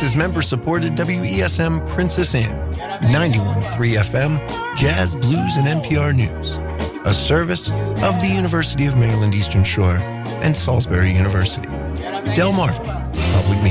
This is member-supported WESM Princess Anne, 91.3 FM, Jazz, Blues, and NPR News, a service of the University of Maryland Eastern Shore and Salisbury University. Del Marvin, Public Media.